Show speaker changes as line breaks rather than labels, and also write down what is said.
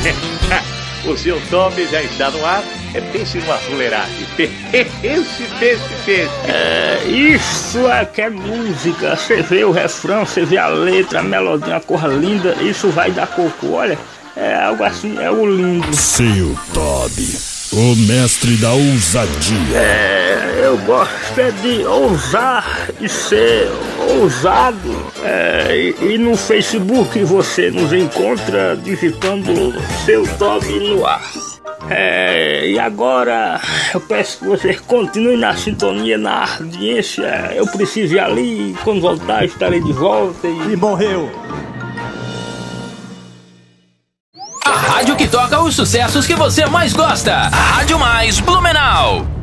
O seu Top já está no ar. Pense numa fuleiragem. Pense.
Isso é que é música. Você vê o refrão, você vê a letra, a melodia, a cor linda. Isso vai dar coco. Olha, é algo assim, é o lindo.
Seu Toby, o mestre da ousadia.
Eu gosto é de ousar e ser ousado. E no Facebook você nos encontra digitando Seu Toby no ar. E agora eu peço que vocês continuem na sintonia, na audiência. Eu preciso ir ali, quando voltar estarei de volta
E morreu.
A rádio que toca os sucessos que você mais gosta. A Rádio Mais Blumenau.